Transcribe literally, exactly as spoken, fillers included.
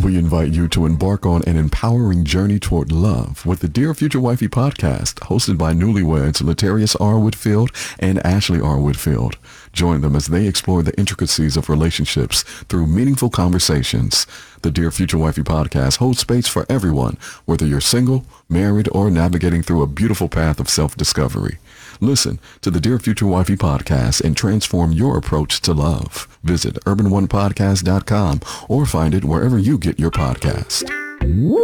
We invite you to embark on an empowering journey toward love with the Dear Future Wifey podcast, hosted by newlyweds Latarius R. Whitfield and Ashley R. Whitfield. Join them as they explore the intricacies of relationships through meaningful conversations. The Dear Future Wifey podcast holds space for everyone, whether you're single, married, or navigating through a beautiful path of self-discovery. Listen to the Dear Future Wifey podcast and transform your approach to love. Visit urban one podcast dot com or find it wherever you get your podcast.